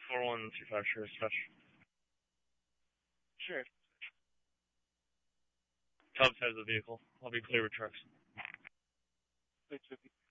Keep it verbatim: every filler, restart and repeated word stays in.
four one two five, sure, touch. Sure. Tubbs has the vehicle. I'll be clear with trucks. Wait,